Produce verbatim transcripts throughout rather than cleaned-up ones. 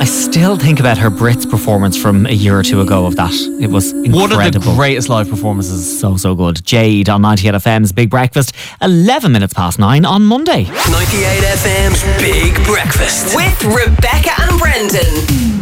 I still think about her Brits performance from a year or two ago of that. It was incredible. One of the greatest live performances. So, so good. Jade on ninety-eight F M's Big Breakfast, eleven minutes past nine on Monday. ninety-eight F M's Big Breakfast with Rebecca and Brendan.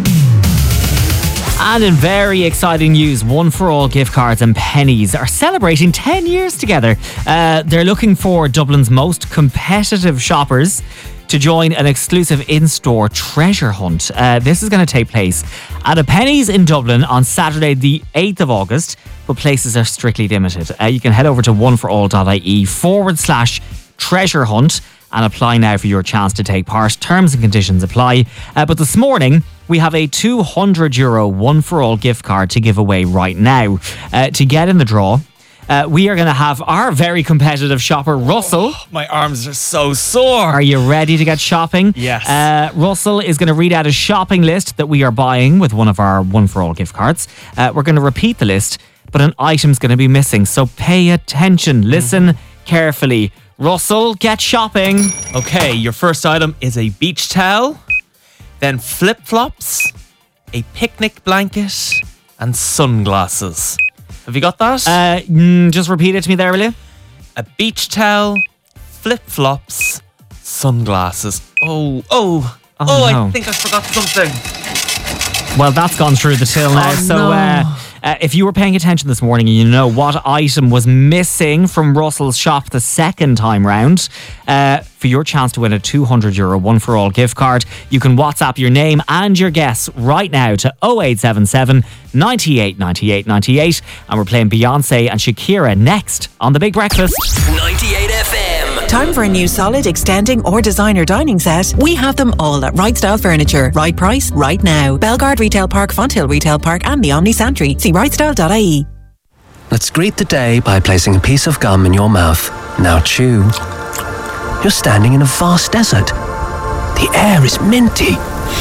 And in very exciting news, One for All gift cards and pennies are celebrating ten years together. Uh, they're looking for Dublin's most competitive shoppers to join an exclusive in-store treasure hunt. Uh, this is going to take place at a Pennies in Dublin on Saturday the eighth of August, but places are strictly limited. Uh, you can head over to oneforall.ie forward slash treasure hunt and apply now for your chance to take part. Terms and conditions apply. Uh, but this morning, we have a two hundred euro One for All gift card to give away right now. Uh, to get in the draw, uh, we are going to have our very competitive shopper, Russell. Oh, my arms are so sore. Are you ready to get shopping? Yes. Uh, Russell is going to read out a shopping list that we are buying with one of our One for All gift cards. Uh, we're going to repeat the list, but an item's going to be missing. So pay attention. Listen mm. carefully. Russell, get shopping. Okay, your first item is a beach towel, then flip-flops, a picnic blanket, and sunglasses. Have you got that? Uh, mm, just repeat it to me there, will you? A beach towel, flip-flops, sunglasses. Oh, oh, oh, oh no. I think I forgot something. Well, that's gone through the till now. Oh, so, no. uh, uh, if you were paying attention this morning and you know what item was missing from Russell's shop the second time round, uh, for your chance to win a two hundred euro One for All gift card, you can WhatsApp your name and your guess right now to oh eight seven seven, ninety-eight, ninety-eight, ninety-eight. And we're playing Beyonce and Shakira next on The Big Breakfast. ninety-eight F M. Time for a new solid, extending or designer dining set? We have them all at Right Style Furniture. Right price, right now. Belgard Retail Park, Fonthill Retail Park and the Omni Santry. See right style dot I E. Let's greet the day by placing a piece of gum in your mouth. Now chew. You're standing in a vast desert. The air is minty.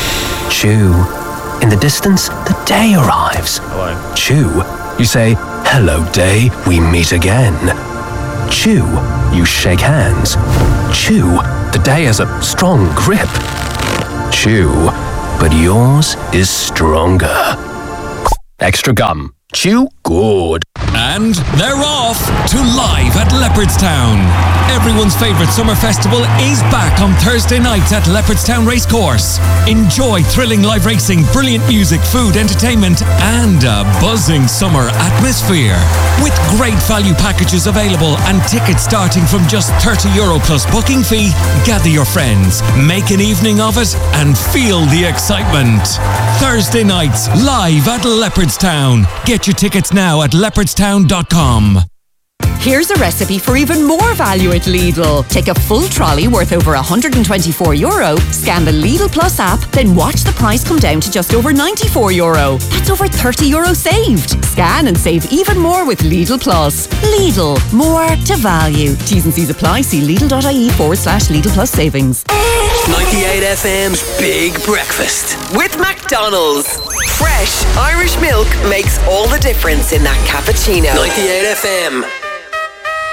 Chew. In the distance, the day arrives. Hello. Chew. You say, hello day, we meet again. Chew. You shake hands. Chew. The day has a strong grip. Chew. But yours is stronger. Extra gum. Chew good. And they're off to Live at Leopardstown. Everyone's favourite summer festival is back on Thursday nights at Leopardstown Racecourse. Enjoy thrilling live racing, brilliant music, food, entertainment, and a buzzing summer atmosphere. With great value packages available and tickets starting from just thirty euro plus booking fee, gather your friends, make an evening of it, and feel the excitement. Thursday nights, live at Leopardstown. Get your tickets now at leopardstown dot com. Here's a recipe for even more value at Lidl. Take a full trolley worth over one hundred twenty-four euro, scan the Lidl Plus app, then watch the price come down to just over ninety-four euro. That's over thirty euro saved. Scan and save even more with Lidl Plus. Lidl, more to value. T's and C's apply. See Lidl.ie forward slash Lidl Plus savings. ninety-eight F M's Big Breakfast with McDonald's. Fresh Irish milk makes all the difference in that cappuccino. ninety-eight F M.